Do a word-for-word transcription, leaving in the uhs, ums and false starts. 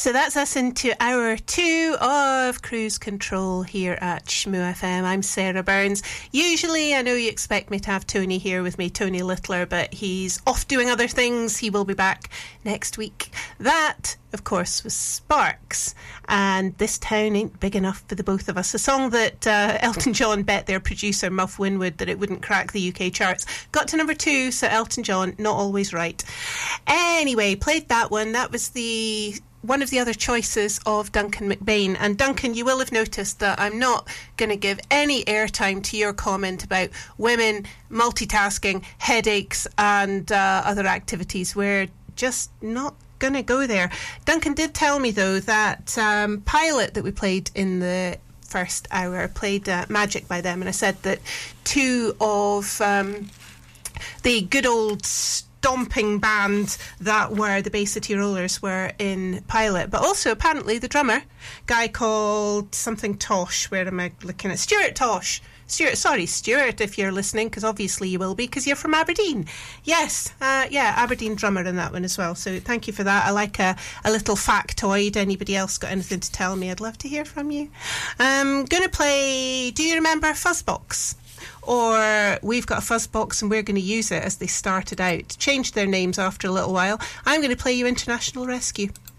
So that's us into hour two of Cruise Control here at Shmoo F M. I'm Sarah Burns. Usually, I know you expect me to have Tony here with me, Tony Littler, but he's off doing other things. He will be back next week. That, of course, was Sparks. And This Town Ain't Big Enough for the Both of Us. A song that uh, Elton John bet their producer, Muff Winwood, that it wouldn't crack the U K charts. Got to number two, so Elton John, not always right. Anyway, played that one. That was the... one of the other choices of Duncan McBain. And Duncan, you will have noticed that I'm not going to give any airtime to your comment about women, multitasking, headaches and uh, other activities. We're just not going to go there. Duncan did tell me, though, that um, Pilot that we played in the first hour, played uh, Magic by them, and I said that two of um, the good old stomping band that were the Bay City Rollers were in Pilot, but also apparently the drummer, guy called something Tosh, where am I looking at? Stuart Tosh. Stuart, sorry, Stuart, if you're listening, because obviously you will be, because you're from Aberdeen. Yes, uh, yeah, Aberdeen drummer in that one as well. So thank you for that. I like a, a little factoid. Anybody else got anything to tell me? I'd love to hear from you. I'm going to play, do you remember Fuzzbox? Or We've Got a Fuzzbox and We're Going to Use It, as they started out. Changed their names after a little while. I'm going to play you International Rescue.